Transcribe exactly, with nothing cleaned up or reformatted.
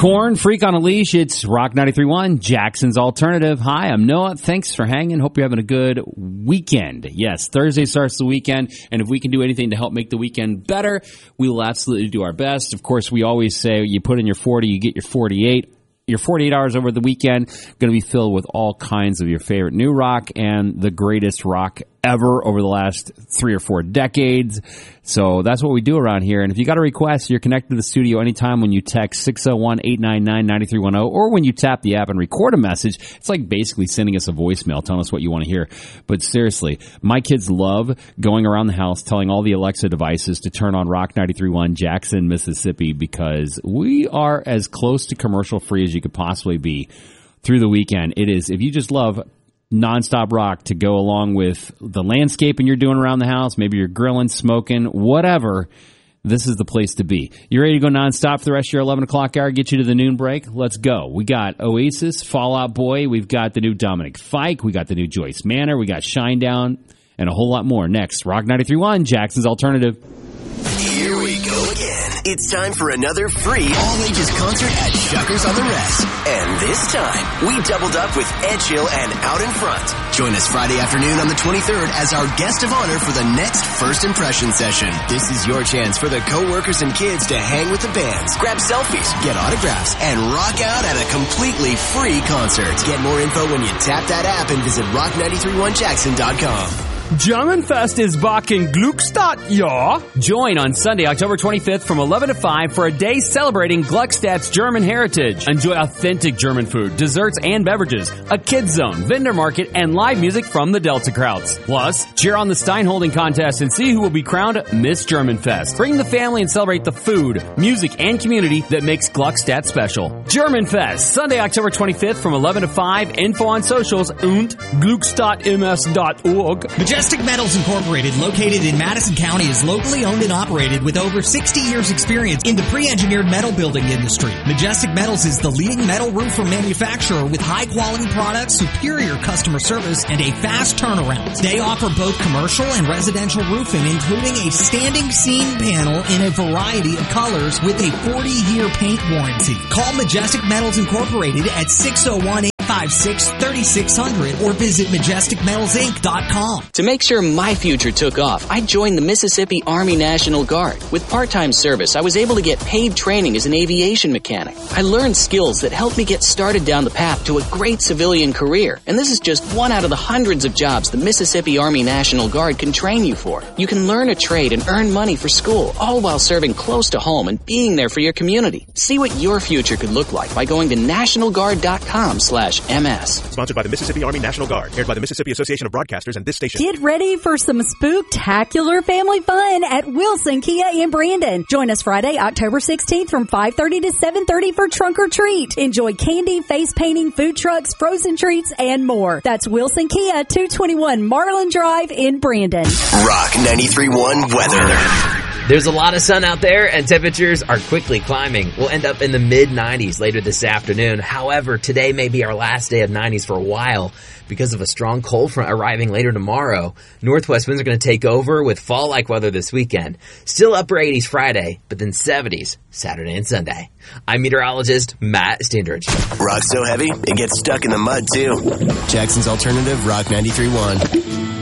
Korn, Freak on a Leash. It's Rock ninety-three point one, Jackson's Alternative. Hi, I'm Noah. Thanks for hanging. Hope you're having a good weekend. Yes, Thursday starts the weekend, and if we can do anything to help make the weekend better, we will absolutely do our best. Of course, we always say you put in your forty, you get your forty-eight. Your forty-eight hours over the weekend going to be filled with all kinds of your favorite new rock and the greatest rock ever over the last three or four decades. So that's what we do around here. And if you got a request, you're connected to the studio anytime when you text six oh one, eight nine nine, nine three one oh or when you tap the app and record a message. It's like basically sending us a voicemail telling us what you want to hear. But seriously, my kids love going around the house telling all the Alexa devices to turn on Rock ninety-three point one Jackson, Mississippi, because we are as close to commercial free as you could possibly be through the weekend. It is, if you just love nonstop rock to go along with the landscaping you're doing around the house, maybe you're grilling, smoking, whatever, this is the place to be. You ready to go nonstop for the rest of your eleven o'clock hour, get you to the noon break? Let's go. We got Oasis, Fall Out Boy, we've got the new Dominic Fike, we got the new Joyce Manor, we got Shinedown, and a whole lot more. Next, Rock ninety-three point one, Jackson's Alternative. Here we go again. It's time for another free all-ages concert at Shuckers on the Rest. And this time, we doubled up with Ed Chill and Out in Front. Join us Friday afternoon on the twenty-third as our guest of honor for the next First Impression session. This is your chance for the co-workers and kids to hang with the bands, grab selfies, get autographs, and rock out at a completely free concert. Get more info when you tap that app and visit rock nine three one jackson dot com. Germanfest is back in Gluckstadt, ja. Join on Sunday, October twenty-fifth from eleven to five for a day celebrating Gluckstadt's German heritage. Enjoy authentic German food, desserts, and beverages, a kids zone, vendor market, and live music from the Delta Krauts. Plus, cheer on the Steinholding contest and see who will be crowned Miss Germanfest. Bring the family and celebrate the food, music, and community that makes Gluckstadt special. Germanfest, Sunday, October twenty-fifth from eleven to five. Info on socials und gluckstadt m s dot org. Majestic Metals Incorporated, located in Madison County, is locally owned and operated with over sixty years experience in the pre-engineered metal building industry. Majestic Metals is the leading metal roofer manufacturer with high-quality products, superior customer service, and a fast turnaround. They offer both commercial and residential roofing, including a standing seam panel in a variety of colors with a forty-year paint warranty. Call Majestic Metals Incorporated at six oh one, eight five six, three six zero zero or visit majestic metals inc dot com. To make sure my future took off, I joined the Mississippi Army National Guard. With part-time service, I was able to get paid training as an aviation mechanic. I learned skills that helped me get started down the path to a great civilian career. And this is just one out of the hundreds of jobs the Mississippi Army National Guard can train you for. You can learn a trade and earn money for school, all while serving close to home and being there for your community. See what your future could look like by going to national guard dot com slash M S. Sponsored by the Mississippi Army National Guard. Aired by the Mississippi Association of Broadcasters and this station. Get ready for some spooktacular family fun at Wilson Kia in Brandon. Join us Friday, October sixteenth from five thirty to seven thirty for Trunk or Treat. Enjoy candy, face painting, food trucks, frozen treats, and more. That's Wilson Kia, two twenty-one Marlin Drive in Brandon. Rock ninety-three point one weather. There's a lot of sun out there, and temperatures are quickly climbing. We'll end up in the mid nineties later this afternoon. However, today may be our last day of nineties for a while because of a strong cold front arriving later tomorrow. Northwest winds are going to take over with fall-like weather this weekend. Still upper eighties Friday, but then seventies Saturday and Sunday. I'm meteorologist Matt Standridge. Rock so heavy, it gets stuck in the mud, too. Jackson's Alternative, Rock ninety-three point one.